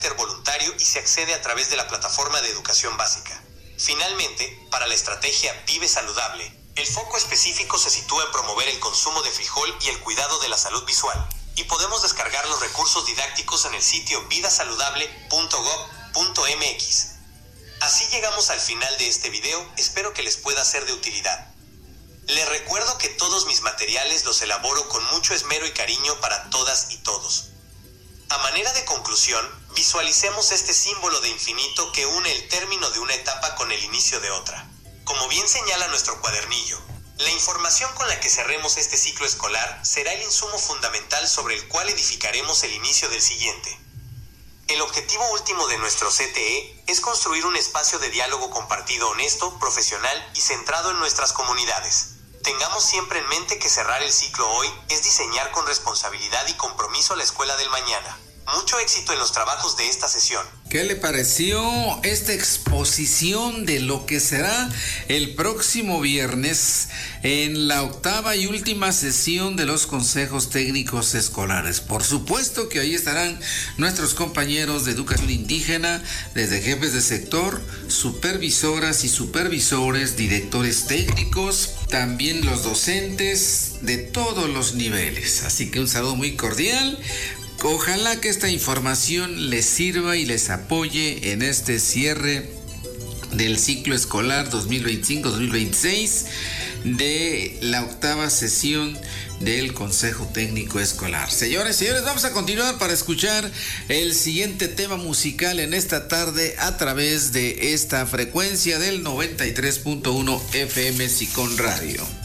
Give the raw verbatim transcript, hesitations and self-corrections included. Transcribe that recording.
voluntario y se accede a través de la plataforma de educación básica. Finalmente, para la estrategia Vive Saludable, el foco específico se sitúa en promover el consumo de frijol y el cuidado de la salud visual, y podemos descargar los recursos didácticos en el sitio vida saludable punto gob punto mx. Así llegamos al final de este video, espero que les pueda ser de utilidad. Les recuerdo que todos mis materiales los elaboro con mucho esmero y cariño para todas y todos. A manera de conclusión, visualicemos este símbolo de infinito que une el término de una etapa con el inicio de otra. Como bien señala nuestro cuadernillo, la información con la que cerremos este ciclo escolar será el insumo fundamental sobre el cual edificaremos el inicio del siguiente. El objetivo último de nuestro C T E es construir un espacio de diálogo compartido honesto, profesional y centrado en nuestras comunidades. Tengamos siempre en mente que cerrar el ciclo hoy es diseñar con responsabilidad y compromiso la escuela del mañana. Mucho éxito en los trabajos de esta sesión. ¿Qué le pareció esta exposición de lo que será el próximo viernes en la octava y última sesión de los consejos técnicos escolares? Por supuesto que ahí estarán nuestros compañeros de educación indígena, desde jefes de sector, supervisoras y supervisores, directores técnicos, también los docentes de todos los niveles. Así que un saludo muy cordial. Ojalá que esta información les sirva y les apoye en este cierre del ciclo escolar dos mil veinticinco dos mil veintiséis de la octava sesión del Consejo Técnico Escolar. Señores, señores, vamos a continuar para escuchar el siguiente tema musical en esta tarde a través de esta frecuencia del noventa y tres punto uno F M Sicón Radio.